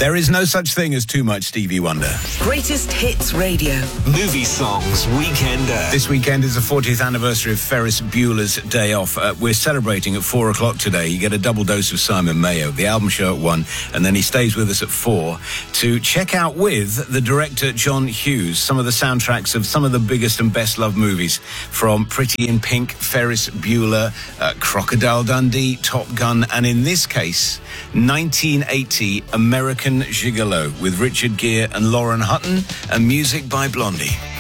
There is no such thing as too much Stevie Wonder. Greatest Hits Radio. Movie Songs Weekender. This weekend is the 40th anniversary of Ferris Bueller's Day Off. We're celebrating at 4 o'clock today. You get a double dose of Simon Mayo, the album show at 1, and then he stays with us at 4 to check out with the director John Hughes some of the soundtracks of some of the biggest and best loved movies, from Pretty in Pink, Ferris Bueller, Crocodile Dundee, Top Gun, and in this case, 1980 American Gigolo with Richard Gere and Lauren Hutton, and music by Blondie.